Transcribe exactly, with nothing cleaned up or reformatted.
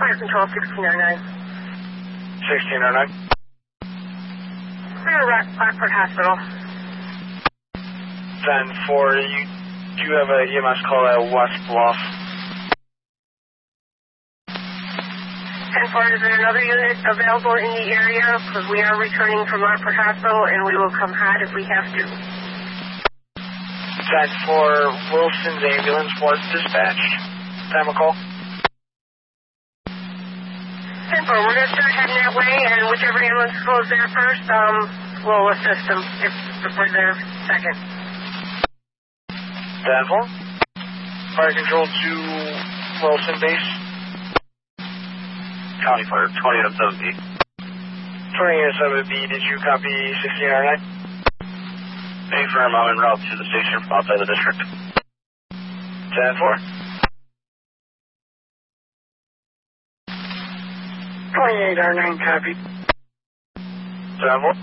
Fire Control sixteen oh nine. sixteen oh nine. We're at Rockford Hospital. ten four, you do have a E M S call at West Bluff. ten four, is there another unit available in the area? Because we are returning from Rockford Hospital and we will come hot if we have to. ten four, Wilson's ambulance was dispatched. Time of call. ten four, we're going to start heading that way, and whichever ambulance goes there first, um, we'll assist them if, if we're there second. ten four. Fire Control to Wilson Base. County Fire, twenty oh seven B. twenty oh seven B, did you copy sixteen oh nine? Affirm, I'm en route to the station from outside the district. ten four. twenty-eight oh nine, copy. ten four.